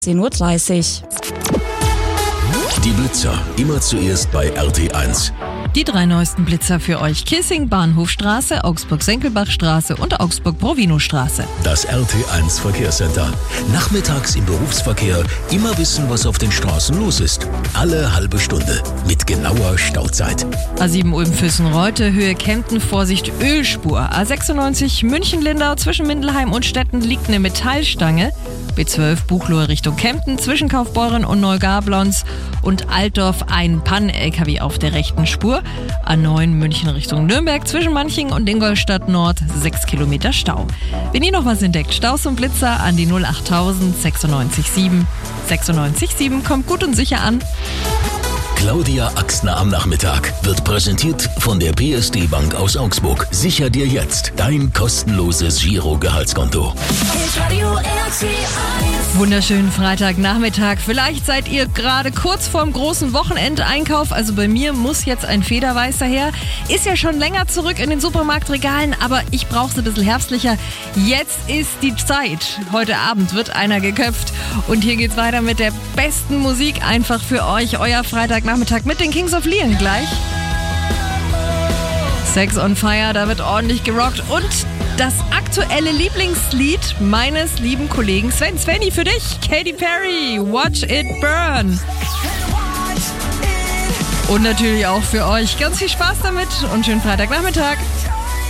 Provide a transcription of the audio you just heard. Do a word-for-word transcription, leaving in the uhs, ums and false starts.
zehn Uhr dreißig. Die Blitzer, immer zuerst bei R T eins. Die drei neuesten Blitzer für euch: Kissing Bahnhofstraße, Augsburg-Senckelbachstraße und Augsburg-Provinostraße. Das R T eins Verkehrscenter. Nachmittags im Berufsverkehr immer wissen, was auf den Straßen los ist. Alle halbe Stunde mit genauer Stauzeit. A sieben Ulm-Füssen-Reute, Höhe Kempten, Vorsicht Ölspur. A sechsundneunzig München-Lindau, zwischen Mindelheim und Stetten liegt eine Metallstange. B zwölf Buchloe Richtung Kempten, zwischen Kaufbeuren und Neugablons und Altdorf ein Pannen-L K W auf der rechten Spur. A neun München Richtung Nürnberg, zwischen Manching und Ingolstadt Nord sechs Kilometer Stau. Wenn ihr noch was entdeckt, Staus und Blitzer an die null achttausend sechsundneunzig sieben. sechsundneunzig sieben kommt gut und sicher an. Claudia Axtner am Nachmittag wird präsentiert von der P S D Bank aus Augsburg. Sicher dir jetzt dein kostenloses Giro-Gehaltskonto. Wunderschönen Freitagnachmittag. Vielleicht seid ihr gerade kurz vorm großen Wochenendeinkauf. Also bei mir muss jetzt ein Federweißer her. Ist ja schon länger zurück in den Supermarktregalen, aber ich brauche es ein bisschen herbstlicher. Jetzt ist die Zeit. Heute Abend wird einer geköpft. Und hier geht's weiter mit der besten Musik einfach für euch. Euer Freitagnachmittag mit den Kings of Leon gleich. Sex on Fire, da wird ordentlich gerockt. Und das aktuelle Lieblingslied meines lieben Kollegen Sven. Svenny, für dich, Katy Perry, Watch It Burn. Und natürlich auch für euch. Ganz viel Spaß damit und schönen Freitagnachmittag.